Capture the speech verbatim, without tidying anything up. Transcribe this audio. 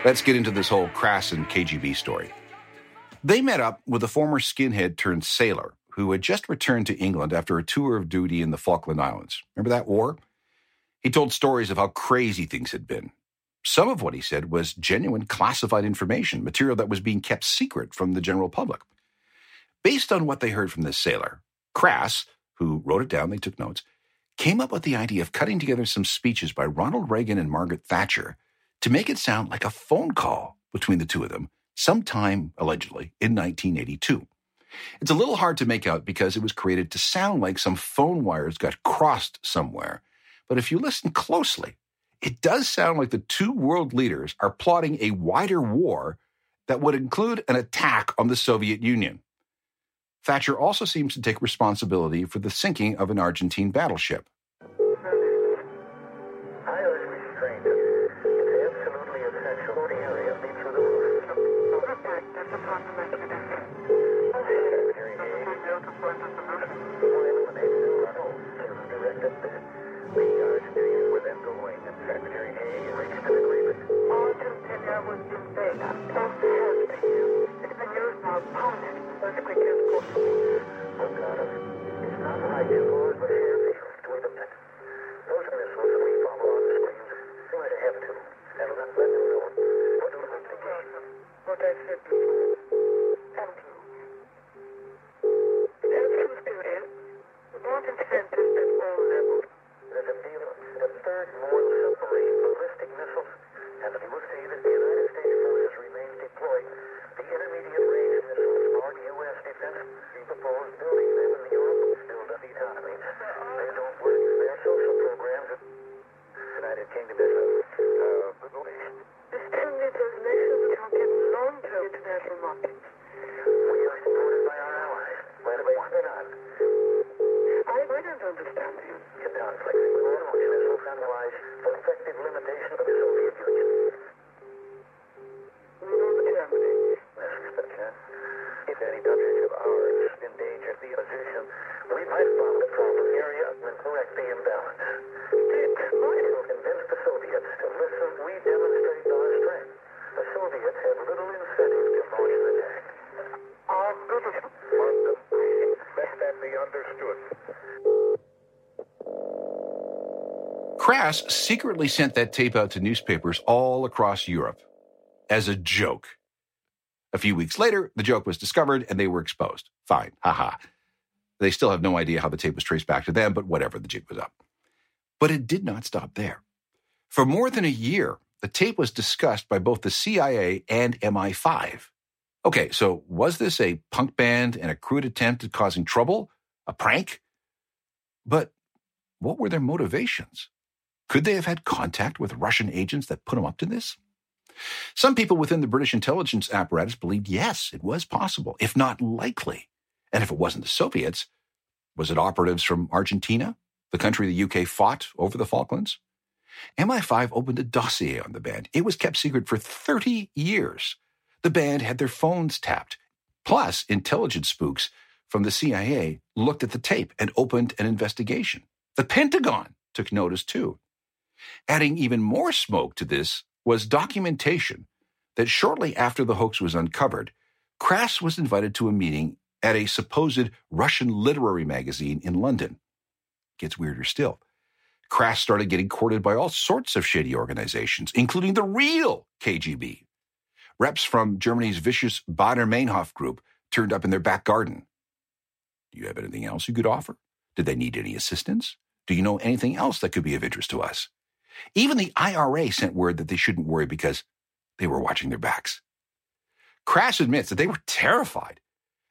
Let's get into this whole Krass and K G B story. They met up with a former skinhead turned sailor who had just returned to England after a tour of duty in the Falkland Islands. Remember that war? He told stories of how crazy things had been. Some of what he said was genuine classified information, material that was being kept secret from the general public. Based on what they heard from this sailor, Krass, who wrote it down, they took notes, came up with the idea of cutting together some speeches by Ronald Reagan and Margaret Thatcher to make it sound like a phone call between the two of them sometime, allegedly, in nineteen eighty-two. It's a little hard to make out because it was created to sound like some phone wires got crossed somewhere. But if you listen closely, it does sound like the two world leaders are plotting a wider war that would include an attack on the Soviet Union. Thatcher also seems to take responsibility for the sinking of an Argentine battleship. Krass secretly sent that tape out to newspapers all across Europe as a joke. A few weeks later, the joke was discovered and they were exposed. Fine, haha. They still have no idea how the tape was traced back to them, but whatever, the jig was up. But it did not stop there. For more than a year, the tape was discussed by both the C I A and M I five. Okay, so was this a punk band and a crude attempt at causing trouble? A prank? But what were their motivations? Could they have had contact with Russian agents that put them up to this? Some people within the British intelligence apparatus believed, yes, it was possible, if not likely. And if it wasn't the Soviets, was it operatives from Argentina, the country the U K fought over the Falklands? M I five opened a dossier on the band. It was kept secret for thirty years. The band had their phones tapped. Plus, intelligence spooks from the C I A looked at the tape and opened an investigation. The Pentagon took notice too. Adding even more smoke to this was documentation that shortly after the hoax was uncovered, Krass was invited to a meeting at a supposed Russian literary magazine in London. Gets weirder still. Krass started getting courted by all sorts of shady organizations, including the real K G B. Reps from Germany's vicious Baader-Meinhof group turned up in their back garden. Do you have anything else you could offer? Did they need any assistance? Do you know anything else that could be of interest to us? Even the I R A sent word that they shouldn't worry because they were watching their backs. Krass admits that they were terrified